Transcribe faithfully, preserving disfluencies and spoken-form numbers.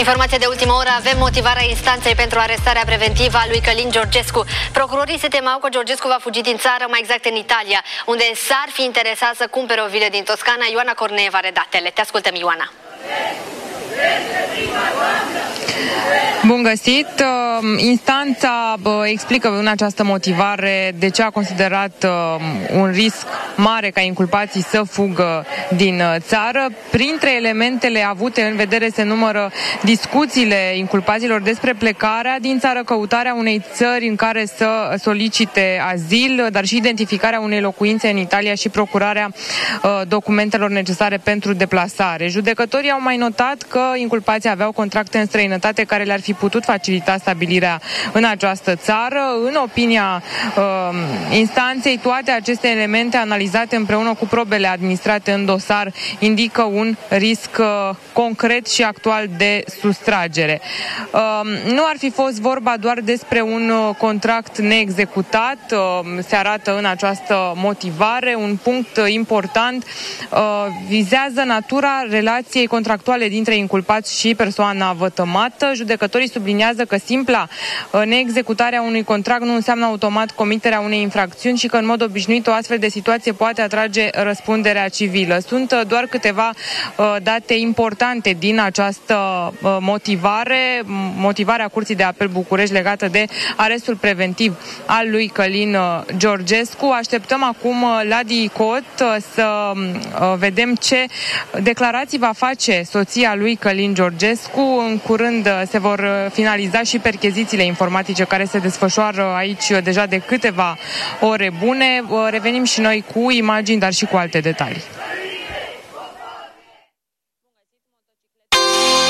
Informație de ultimă oră, avem motivarea instanței pentru arestarea preventivă a lui Călin Georgescu. Procurorii se temeau că Georgescu va fugi din țară, mai exact în Italia, unde s-ar fi interesat să cumpere o vilă din Toscana. Ioana Corneeva are datele. Te ascultăm, Ioana. Bun găsit! Instanța explică în această motivare de ce a considerat un risc mare ca inculpații să fugă din țară. Printre elementele avute în vedere se numără discuțiile inculpaților despre plecarea din țară, căutarea unei țări în care să solicite azil, dar și identificarea unei locuințe în Italia și procurarea documentelor necesare pentru deplasare. Judecătorii au mai notat că inculpații aveau contracte în străinătate care le-ar fi putut facilita stabilirea în această țară. În opinia uh, instanței, toate aceste elemente analizate împreună cu probele administrate în dosar indică un risc uh, concret și actual de sustragere. Uh, nu ar fi fost vorba doar despre un uh, contract neexecutat, uh, se arată în această motivare. Un punct uh, important uh, vizează natura relației contractuale dintre inculpați și persoana vătămată. Judecătorii subliniază că simpla neexecutarea unui contract nu înseamnă automat comiterea unei infracțiuni și că în mod obișnuit o astfel de situație poate atrage răspunderea civilă. Sunt doar câteva uh, date importante din această uh, motivare, motivarea Curții de Apel București legată de arestul preventiv al lui Călin Georgescu. Așteptăm acum la DICOT uh, să uh, vedem ce declarații va face soția lui Călin Georgescu. În curând se vor finaliza și perchezițiile informatice care se desfășoară aici deja de câteva ore bune. Revenim și noi cu imagini, dar și cu alte detalii.